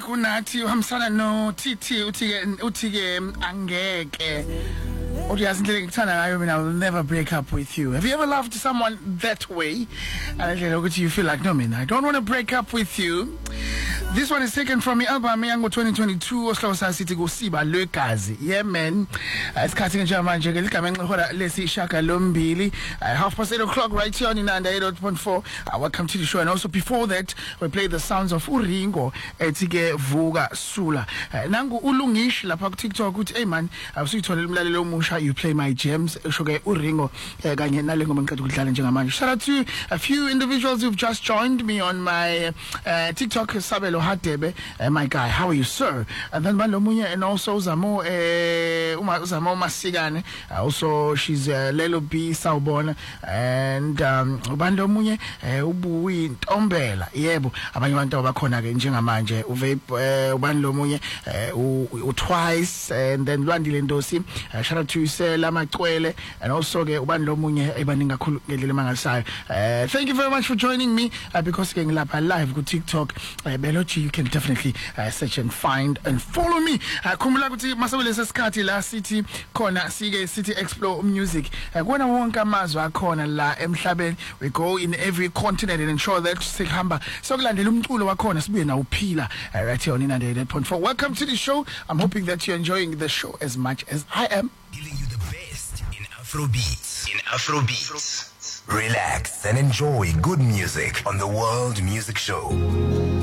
kunathi uhambisana no TT uthi angeke uyazi indlela ngikuthanda ngayo mina, I will never break up with you. Have you ever loved someone that way? You feel like, no man, I don't want to break up with you. This one is taken from the album yango 2022 Oslosa City Gosiba Lekazi. Yeah man. It's cutting a German jiggle coming Lesi Shaka Lumbili. 8:30 right here on 98.4. Welcome to the show. And also before that, we played the sounds of Uringo Etige Vuga Sula. Nangu Ulungish la pak TikTok with hey man. I was told Musha, you play my gems. Shoga Uringo Ganya Nalingo Mankatu. Shout out to a few individuals who've just joined me on my TikTok Sabelo Hatebe, my guy, how are you, sir? And then Bandomunya, and also Zamo Zamo Masigane, also she's Lelo B Saubon, and Bandomunya, Ubuwi Tombela, Yebo, Abanyanta Bakona, Jinga Manje, Uve Bandomunya, twice, and then Randy Lendosi, shout out to Lama Twele, and also Bandomunya, Ebaninga Kulumangasai. Thank you very much for joining me because getting live good TikTok. You can definitely search and find and follow me. Kumulakuti Masawele Skati La City Corner Sige City Explore Music. When I want Mazwa Corner La Emhlaben, we go in every continent and ensure that Sikhamba Sogland Lumtulo wa Corner Sbi na Upila right here on 98.4. Welcome to the show. I'm hoping that you're enjoying the show as much as I am. Giving you the best in Afrobeats. Relax and enjoy good music on the World Music Show.